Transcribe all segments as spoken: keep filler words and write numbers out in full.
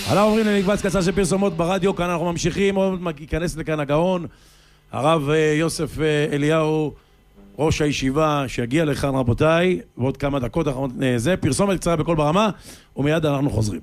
אנחנו עוברים למקבץ קצר של פרסומות ברדיו, כאן אנחנו ממשיכים, עוד ייכנס לכאן הגאון, הרב יוסף אליהו, ראש הישיבה, שיגיע לכאן רבותיי, ועוד כמה דקות אחרות זה, פרסומת קצרה בכל ברמה, ומיד אנחנו חוזרים.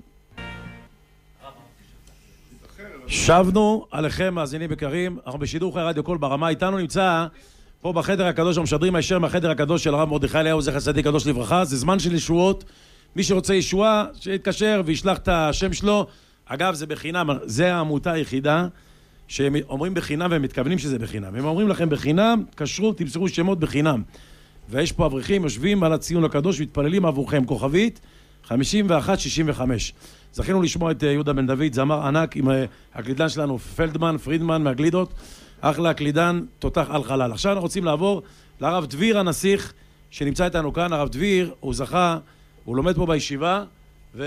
שבנו עליכם מאזינים יקרים, אנחנו בשידור חי רדיו כל ברמה, איתנו נמצא פה בחדר הקדוש, המשדרים הישר מהחדר הקדוש של הרב מרדכי אליהו, זכר צדיק קדוש לברכה, זה זמן של ישועות, מי שרוצה ישועה, שיתקשר וישלח את השם שלו, אגב זה בחינם, זה העמותה היחידה, שהם אומרים בחינם והם מתכוונים שזה בחינם, הם אומרים לכם בחינם, קשרו, תמסרו שמות בחינם, ויש פה אברכים יושבים על הציון הקדוש ומתפללים עבורכם, כוכבית חמישים ואחת שישים וחמש. זכינו לשמוע את יהודה בן דוד, זמר ענק עם הקלידן שלנו פלדמן, פרידמן מהגלידות, אחלה הקלידן, תותח על חלל. עכשיו אנחנו רוצים לעבור לרב דביר הנסיך שנמצא איתנו כאן. הרב דביר, הוא זכה, הוא לומד פה בישיבה ו...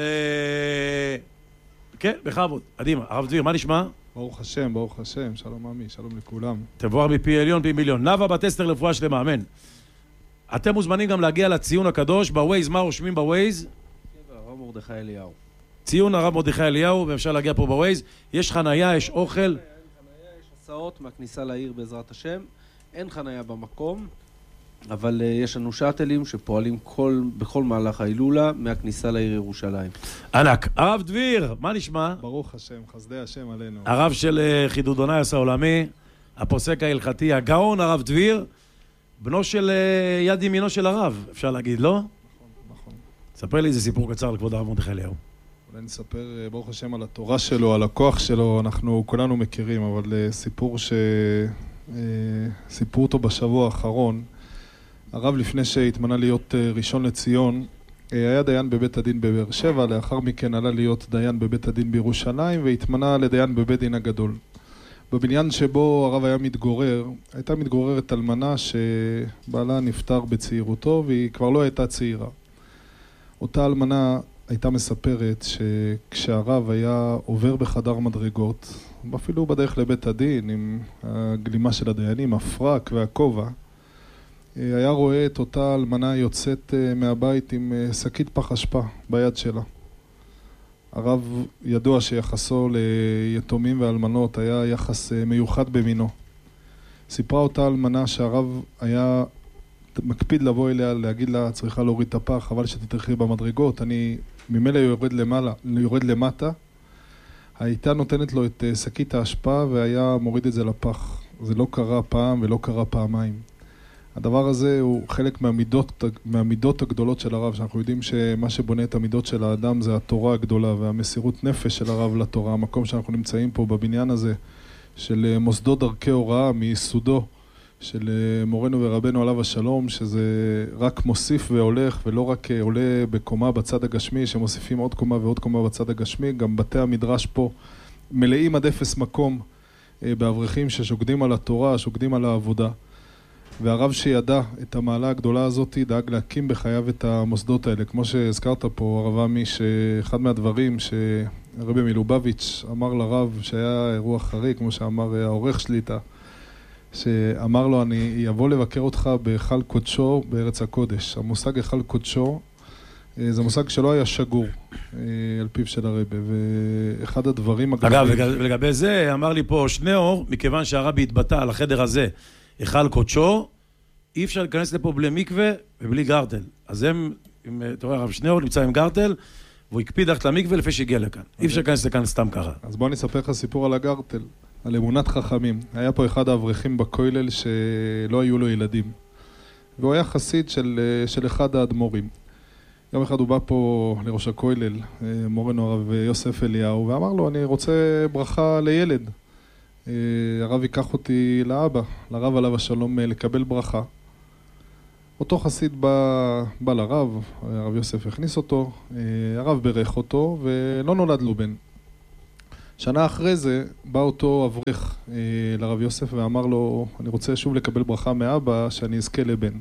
כן, בכבוד. קדימה, הרב דביר, מה נשמע? ברוך השם, ברוך השם, שלום עמי, שלום לכולם. תבואר מפי עליון פי מיליון. נאווה בת אסתר לרפואה שלמה, אמן. אתם מוזמנים גם להגיע לציון הקדוש בווייז. מה רושמים בווייז? הרב מרדכי אליהו. ציון הרב מרדכי אליהו, ואפשר להגיע פה בווייז. יש חנייה, יש אוכל. אין חנייה, יש הסעות מהכניסה לעיר בעזרת השם. אין חנייה במקום, אבל uh, יש לנו שאטלים שפועלים כל, בכל מהלך ההילולה מהכניסה לעיר ירושלים. ענק. הרב דביר, מה נשמע? ברוך השם, חסדי השם עלינו. הרב של uh, חידודוני עשה עולמי, הפוסק ההלכתי, הגאון הרב דביר, בנו של uh, יד ימינו של הרב, אפשר להגיד, לא? נכון, נכון. ספר לי איזה סיפור קצר לכבוד הרב מרדכי אליהו. אולי נספר, ברוך השם, על התורה שלו, על הכוח שלו, אנחנו כולנו מכירים, אבל uh, סיפור ש... uh, סיפור אותו בשבוע האחרון, הרב לפני שהתמנה להיות uh, ראשון לציון, uh, היה דיין בבית הדין בבאר שבע, לאחר מכן עלה להיות דיין בבית הדין בירושלים, והתמנה לדיין בבית דין הגדול. בבניין שבו הרב היה מתגורר, הייתה מתגוררת אלמנה שבעלה נפטר בצעירותו, והיא כבר לא הייתה צעירה. אותה אלמנה הייתה מספרת שכשהרב היה עובר בחדר מדרגות, אפילו בדרך לבית הדין, עם הגלימה של הדיינים, הפרק והכובע, היה רואה את אותה אלמנה יוצאת מהבית עם שקית פח אשפה ביד שלה. הרב ידוע שיחסו ליתומים ואלמנות היה יחס מיוחד במינו. סיפרה אותה אלמנה שהרב היה מקפיד לבוא אליה, להגיד לה, צריכה להוריד את הפח, חבל שתתרחי במדרגות, אני ממילא יורד למעלה, יורד למטה. הייתה נותנת לו את שקית האשפה והיה מוריד את זה לפח. זה לא קרה פעם ולא קרה פעמיים. הדבר הזה הוא חלק מהמידות, מהמידות הגדולות של הרב, שאנחנו יודעים שמה שבונה את המידות של האדם זה התורה הגדולה והמסירות נפש של הרב לתורה. המקום שאנחנו נמצאים פה בבניין הזה של מוסדות דרכי הוראה מיסודו של מורנו ורבנו עליו השלום, שזה רק מוסיף והולך ולא רק עולה בקומה בצד הגשמי, שמוסיפים עוד קומה ועוד קומה בצד הגשמי. גם בתי המדרש פה מלאים עד אפס מקום באברכים ששוקדים על התורה, שוקדים על העבודה. והרב שידע את המעלה הגדולה הזאת דאג להקים בחייו את המוסדות האלה. כמו שהזכרת פה, הרב עמי, שאחד מהדברים שהרבי מלובביץ' אמר לרב, שהיה אירוע חריג, כמו שאמר העורך שליטה, שאמר לו, אני יבוא לבקר אותך בהיכל קודשו בארץ הקודש. המושג היכל קודשו זה מושג שלא היה שגור על פיו של הרבי, ואחד הדברים... אגב, לגבי זה אמר לי פה שניאור, מכיוון שהרבי התבטא על החדר הזה, היכל קודשו, אי אפשר להיכנס לפה בלי מקווה ובלי גרטל. אז הם, אתה רואה, הרב שניאור נמצא עם גרטל, והוא הקפיד ללכת למקווה לפי שהגיע לכאן. אי אפשר להיכנס לכאן סתם ככה. אז בוא אני אספר לך סיפור על הגרטל, על אמונת חכמים. היה פה אחד האברכים בכולל שלא היו לו ילדים. והוא היה חסיד של, של אחד האדמו"רים. יום אחד הוא בא פה לראש הכולל, מורנו הרב יוסף אליהו, ואמר לו, אני רוצה ברכה לילד. הרב ייקח אותי לאבא, לרב עליו השלום, לקבל ברכה. אותו חסיד בא, בא לרב, הרב יוסף הכניס אותו, הרב ברך אותו ולא נולד לו בן. שנה אחרי זה בא אותו אברך לרב יוסף ואמר לו, אני רוצה שוב לקבל ברכה מאבא שאני אזכה לבן.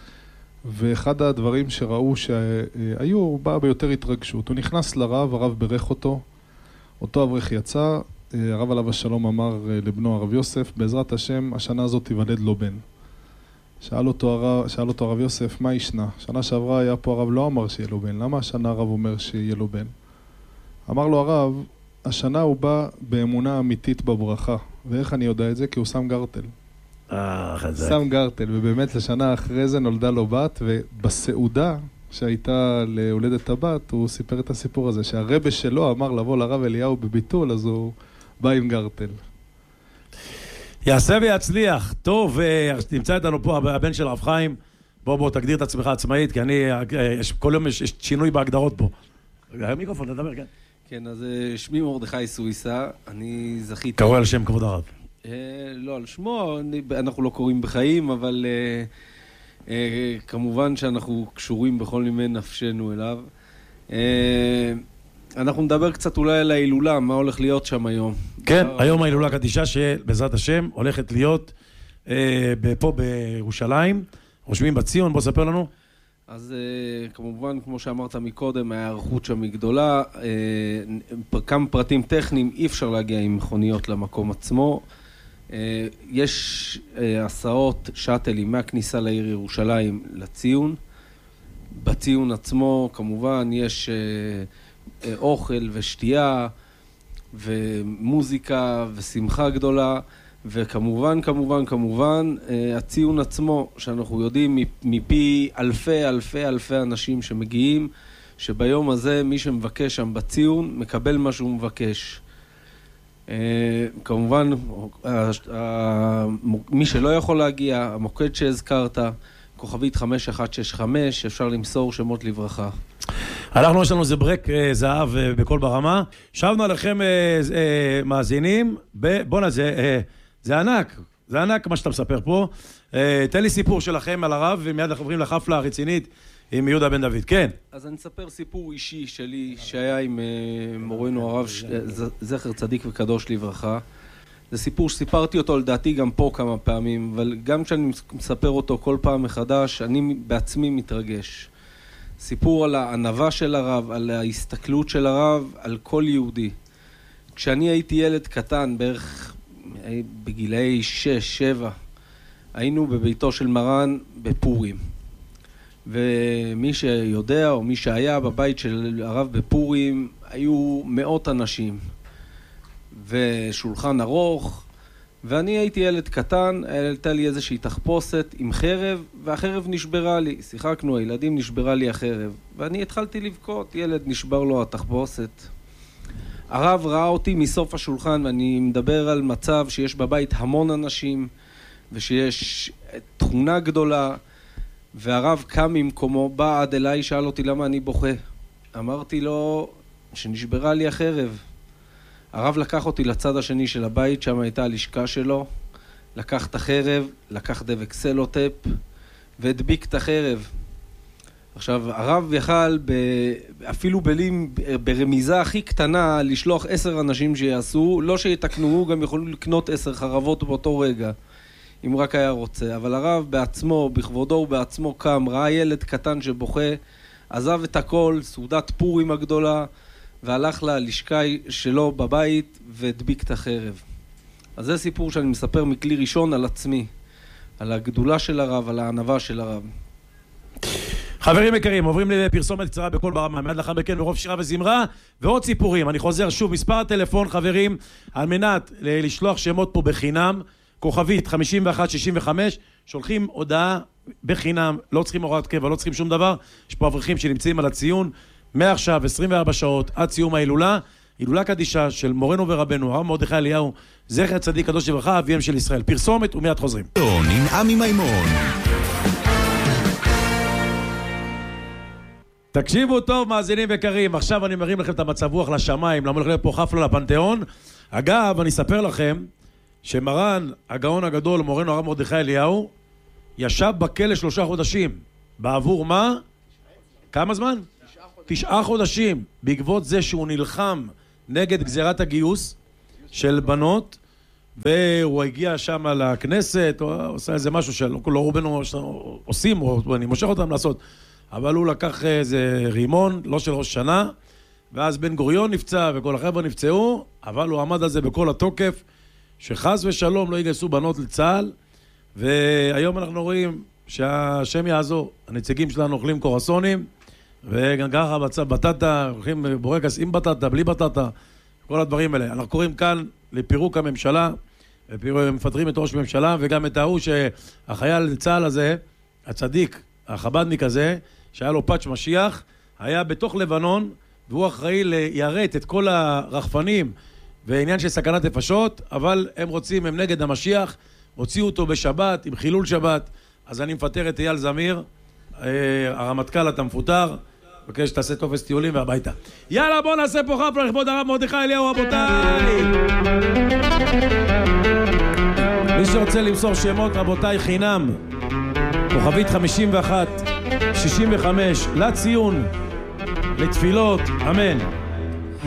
ואחד הדברים שראו שהיו, הוא בא ביותר התרגשות. הוא נכנס לרב, הרב ברך אותו, אותו אברך יצא, הרב עליו השלום אמר לבנו הרב יוסף, בעזרת השם השנה הזאת תיוולד לו בן. שאל אותו הרב, שאל אותו הרב יוסף, מה ישנה? שנה שעברה היה פה הרב לא אמר שיהיה לו בן, למה השנה הרב אומר שיהיה לו בן? אמר לו הרב, השנה הוא בא באמונה אמיתית בברכה. ואיך אני יודע את זה? כי הוא שם גרטל. אה, חזק. שם גרטל, ובאמת לשנה אחרי זה נולדה לו בת, ובסעודה שהייתה להולדת הבת, הוא סיפר את הסיפור הזה, שהרבא שלו אמר לבוא לרב אליהו בביטול, אז הוא בא עם גרטל. יעשה ויצליח. טוב, נמצא איתנו פה הבן של רב חיים. בוא, בוא, תגדיר את עצמך עצמאית, כי אני, יש, כל יום יש, יש שינוי בהגדרות פה. מיקרופון, תדבר, כן. כן, אז שמי מרדכי סויסה, אני זכיתי... קרוא על שם כבוד הרב. אה, לא, על שמו, אני, אנחנו לא קוראים בחיים, אבל אה, אה, כמובן שאנחנו קשורים בכל נימי נפשנו אליו. אה, אנחנו נדבר קצת אולי על ההילולה, מה הולך להיות שם היום. כן, היום ההילולה הקדישה שבעזרת השם הולכת להיות אה, פה בירושלים, רושמים בציון, בוא ספר לנו. אז uh, כמובן, כמו שאמרת מקודם, ההיערכות שם היא גדולה, uh, כמה פרטים טכניים, אי אפשר להגיע עם מכוניות למקום עצמו. Uh, יש uh, הסעות שאטלים מהכניסה לעיר ירושלים לציון. בציון עצמו, כמובן, יש uh, uh, אוכל ושתייה ומוזיקה ושמחה גדולה. וכמובן, כמובן, כמובן, הציון עצמו, שאנחנו יודעים מפי אלפי, אלפי, אלפי אנשים שמגיעים, שביום הזה מי שמבקש שם בציון, מקבל מה שהוא מבקש. כמובן, מי שלא יכול להגיע, המוקד שהזכרת, כוכבית חמש אחת שש חמש, אפשר למסור שמות לברכה. אנחנו, יש לנו זה ברק זהב בכל ברמה. שבנו עליכם מאזינים, בוא נזה... זה ענק, זה ענק מה שאתה מספר פה. תן לי סיפור שלכם על הרב, ומיד אנחנו עוברים לחפלה הרצינית עם יהודה בן דוד. כן. אז אני אספר סיפור אישי שלי, שהיה עם מורנו הרב זכר צדיק וקדוש לברכה. זה סיפור שסיפרתי אותו לדעתי גם פה כמה פעמים, אבל גם כשאני מספר אותו כל פעם מחדש, אני בעצמי מתרגש. סיפור על הענווה של הרב, על ההסתכלות של הרב, על כל יהודי. כשאני הייתי ילד קטן, בערך בגילאי שש, שבע, היינו בביתו של מרן בפורים. ומי שיודע או מי שהיה בבית של הרב בפורים, היו מאות אנשים. ושולחן ארוך, ואני הייתי ילד קטן, הייתה לי איזושהי תחפושת עם חרב, והחרב נשברה לי. שיחקנו, הילדים נשברה לי החרב. ואני התחלתי לבכות, ילד נשבר לו התחפושת. הרב ראה אותי מסוף השולחן, ואני מדבר על מצב שיש בבית המון אנשים, ושיש תכונה גדולה, והרב קם ממקומו, בא עד אליי, שאל אותי למה אני בוכה. אמרתי לו שנשברה לי החרב. הרב לקח אותי לצד השני של הבית, שם הייתה הלשכה שלו, לקח את החרב, לקח דבק סלוטפ, והדביק את החרב. עכשיו, הרב יכל ב... אפילו בלים, ברמיזה הכי קטנה לשלוח עשר אנשים שיעשו, לא שיתקנו, גם יכולו לקנות עשר חרבות באותו רגע, אם רק היה רוצה. אבל הרב בעצמו, בכבודו ובעצמו קם, ראה ילד קטן שבוכה, עזב את הכל, סעודת פורים הגדולה, והלך ללשכה שלו בבית והדביק את החרב. אז זה סיפור שאני מספר מכלי ראשון על עצמי, על הגדולה של הרב, על הענווה של הרב. חברים יקרים, עוברים לפרסומת קצרה בכל ברמה, מיד לאחר מכן ברוב שירה וזמרה ועוד סיפורים. אני חוזר שוב, מספר הטלפון חברים, על מנת לשלוח שמות פה בחינם, כוכבית חמישים ואחת שישים וחמש, שולחים הודעה בחינם, לא צריכים הוראת קבע, לא צריכים שום דבר. יש פה אברכים שנמצאים על הציון, מעכשיו עשרים וארבע שעות עד סיום ההילולה, הילולה קדישה של מורנו ורבנו הרב מרדכי אליהו זכר צדיק קדוש לברכה, אביהם של ישראל. פרסומת ומיד חוזרים. עם עמי מימון. תקשיבו טוב מאזינים יקרים, עכשיו אני מרים לכם את המצב רוח לשמיים, למה הולך פה חפלה לפנתיאון. אגב, אני אספר לכם שמרן הגאון הגדול מורנו הרב מרדכי אליהו ישב בכלא שלושה חודשים. בעבור מה? כמה זמן? תשעה חודשים, בעקבות זה שהוא נלחם נגד גזירת הגיוס של בנות, והוא הגיע שם לכנסת, או עושה איזה משהו שלא רובנו עושים, או אני מושך אותם לעשות, אבל הוא לקח איזה רימון, לא של ראש שנה, ואז בן גוריון נפצע וכל החבר'ה נפצעו, אבל הוא עמד על זה בכל התוקף, שחס ושלום לא יגייסו בנות לצה"ל, והיום אנחנו רואים שהשם יעזור, הנציגים שלנו אוכלים קורסונים, וגם ככה בצד בטטה, הולכים בורקס עם בטטה, בלי בטטה, כל הדברים האלה. אנחנו קוראים כאן לפירוק הממשלה, מפטרים את ראש הממשלה, וגם את ההוא שהחייל צה"ל הזה, הצדיק, החבדניק הזה, שהיה לו פאץ' משיח, היה בתוך לבנון, והוא אחראי ליירט את כל הרחפנים ועניין של סכנת נפשות, אבל הם רוצים, הם נגד המשיח, הוציאו אותו בשבת, עם חילול שבת, אז אני מפטר את אייל זמיר, הרמטכ"ל אתה מפוטר, מבקש שתעשה טופס טיולים והביתה. יאללה, בוא נעשה פה חפלה לכבוד הרב מרדכי אליהו, רבותיי! מי שרוצה למסור שמות, רבותיי, חינם, כוכבית חמישים ואחת שישים וחמש, לציון, לתפילות, אמן.